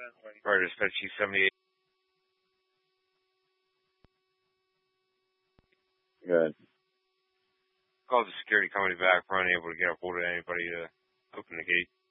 Fire dispatch Chief 78. Good. Called the security company back. We're unable to get a hold of anybody to open the gate.